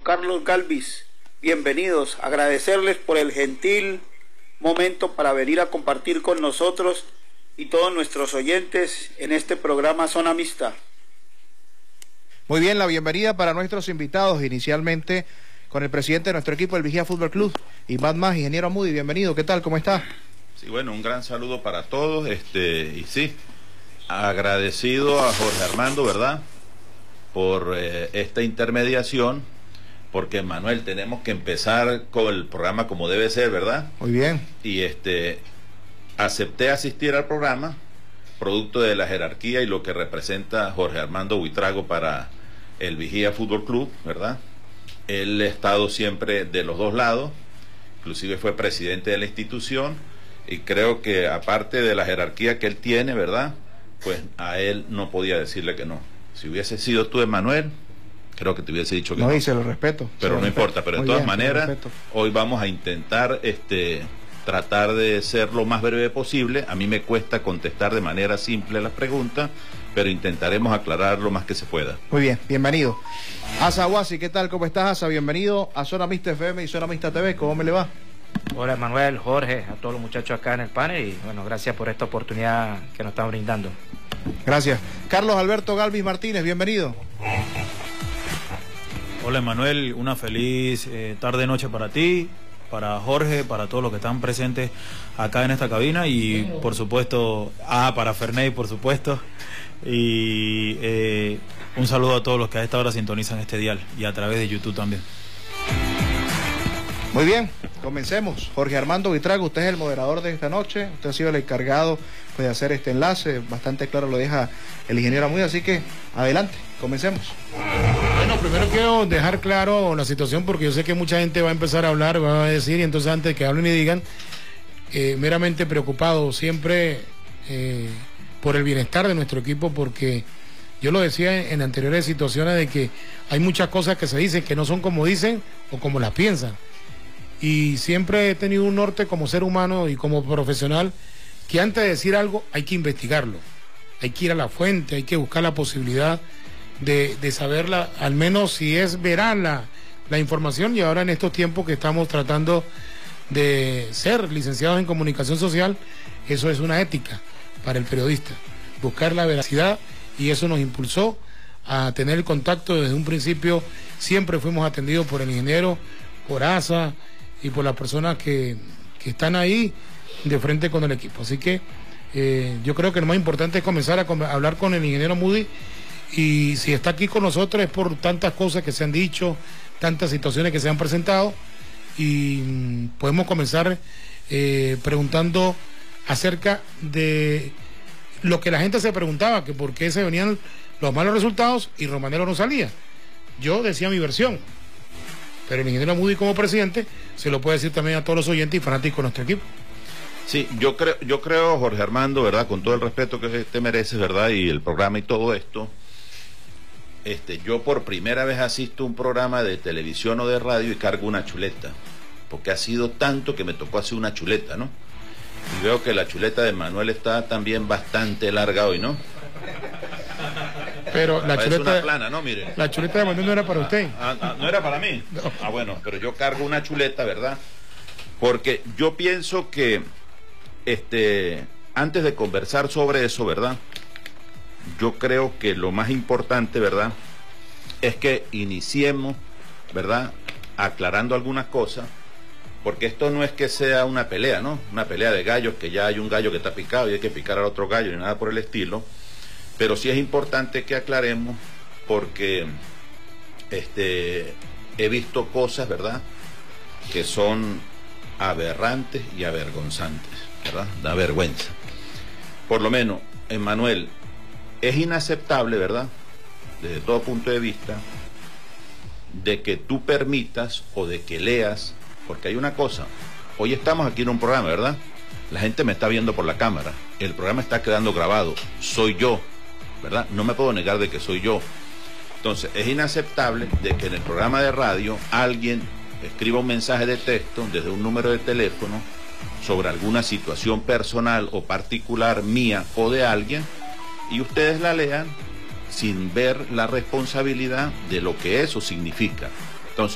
Carlos Galvis. Bienvenidos, agradecerles por el gentil momento para venir a compartir con nosotros y todos nuestros oyentes en este programa Zona Mixta. Muy bien, la bienvenida para nuestros invitados, inicialmente con el presidente de nuestro equipo, el Vigía Fútbol Club, Iván Más, ingeniero Moody, bienvenido, ¿qué tal? ¿Cómo está? Sí, bueno, un gran saludo para todos, y sí, agradecido a Jorge Armando, ¿verdad?, por esta intermediación, porque Manuel, tenemos que empezar con el programa como debe ser, ¿verdad? Muy bien. Y acepté asistir al programa, producto de la jerarquía y lo que representa Jorge Armando Buitrago para el Vigía Fútbol Club, ¿verdad? Él ha estado siempre de los dos lados, inclusive fue presidente de la institución, y creo que aparte de la jerarquía que él tiene, ¿verdad?, pues a él no podía decirle que no. Si hubiese sido tú, Emanuel, creo que te hubiese dicho que no. No, y se lo respeto. Pero no importa, pero de todas maneras, hoy vamos a intentar tratar de ser lo más breve posible. A mí me cuesta contestar de manera simple las preguntas, pero intentaremos aclarar lo más que se pueda. Muy bien, bienvenido. Asa Huasi, ¿qué tal? ¿Cómo estás, Asa? Bienvenido a Zona Mixta FM y Zona Mixta TV. ¿Cómo me le va? Hola, Manuel, Jorge, a todos los muchachos acá en el panel y bueno, gracias por esta oportunidad que nos están brindando. Gracias. Carlos Alberto Galvis Martínez, bienvenido. Hola, Manuel, una feliz tarde-noche para ti, para Jorge, para todos los que están presentes acá en esta cabina y por supuesto, para Ferney, por supuesto, y un saludo a todos los que a esta hora sintonizan este dial y a través de YouTube también. Muy bien, comencemos. Jorge Armando Buitrago, usted es el moderador de esta noche, usted ha sido el encargado de hacer este enlace, bastante claro lo deja el ingeniero Amuy, así que adelante, comencemos. Bueno, primero quiero dejar claro la situación porque yo sé que mucha gente va a empezar a hablar, va a decir, y entonces antes de que hablen y digan, meramente preocupado siempre por el bienestar de nuestro equipo, porque yo lo decía en anteriores situaciones de que hay muchas cosas que se dicen que no son como dicen o como las piensan. Y siempre he tenido un norte como ser humano y como profesional que antes de decir algo hay que investigarlo, hay que ir a la fuente, hay que buscar la posibilidad de saberla, al menos si es veraz la información. Y ahora en estos tiempos que estamos tratando de ser licenciados en comunicación social, eso es una ética para el periodista, buscar la veracidad, y eso nos impulsó a tener el contacto desde un principio. Siempre fuimos atendidos por el ingeniero, por ASA y por las personas que están ahí de frente con el equipo. Así que yo creo que lo más importante es comenzar a hablar con el ingeniero Moody, y si está aquí con nosotros es por tantas cosas que se han dicho, tantas situaciones que se han presentado, y podemos comenzar preguntando acerca de lo que la gente se preguntaba, que por qué se venían los malos resultados y Romanero no salía. Yo decía mi versión, pero el ingeniero Moody como presidente se lo puede decir también a todos los oyentes y fanáticos de nuestro equipo. Sí, yo creo, Jorge Armando, ¿verdad?, con todo el respeto que te mereces, ¿verdad?, y el programa y todo esto, yo por primera vez asisto a un programa de televisión o de radio y cargo una chuleta, porque ha sido tanto que me tocó hacer una chuleta, ¿no? Y veo que la chuleta de Manuel está también bastante larga hoy, ¿no? Pero la chuleta, una plana, ¿no? Mire. La chuleta de Manuel no era para usted. ¿No era para mí? No. Bueno, pero yo cargo una chuleta, ¿verdad? Porque yo pienso que antes de conversar sobre eso, ¿verdad?, yo creo que lo más importante, ¿verdad?, es que iniciemos, ¿verdad?, aclarando algunas cosas, porque esto no es que sea una pelea, ¿no?, una pelea de gallos, que ya hay un gallo que está picado y hay que picar al otro gallo, ni nada por el estilo, pero sí es importante que aclaremos, porque he visto cosas, ¿verdad?, que son aberrantes y avergonzantes, ¿verdad?, da vergüenza. Por lo menos, Emmanuel, es inaceptable, ¿verdad?, desde todo punto de vista, de que tú permitas o de que leas, porque hay una cosa, hoy estamos aquí en un programa, ¿verdad?, la gente me está viendo por la cámara, el programa está quedando grabado, soy yo, ¿verdad?, no me puedo negar de que soy yo. Entonces, es inaceptable de que en el programa de radio alguien escriba un mensaje de texto desde un número de teléfono sobre alguna situación personal o particular mía o de alguien, y ustedes la lean sin ver la responsabilidad de lo que eso significa.